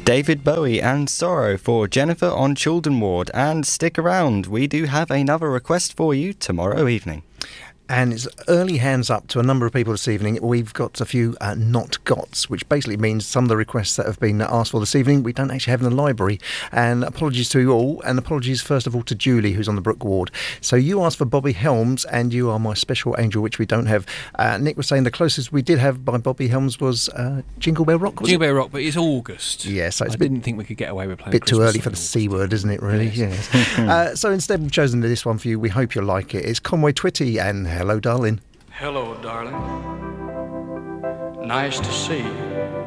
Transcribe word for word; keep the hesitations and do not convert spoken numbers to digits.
David Bowie and Sorrow for Jennifer on Children Ward. And stick around, we do have another request for you tomorrow evening. And it's early hands up to a number of people this evening. We've got a few uh, not gots, which basically means some of the requests that have been asked for this evening we don't actually have in the library. And apologies to you all, and apologies first of all to Julie, who's on the Brook Ward. So you asked for Bobby Helms, and You Are My Special Angel, which we don't have. Uh, Nick was saying the closest we did have by Bobby Helms was uh, Jingle Bell Rock, was Jingle it? Bell Rock, but it's August. Yeah, so it's I a bit, didn't think we could get away with playing bit too Christmas early for the C word, isn't it, really? Yes. Yes. uh, so instead we've chosen this one for you. We hope you like it. It's Conway Twitty and Hello Darling. Hello, darling. Nice to see you.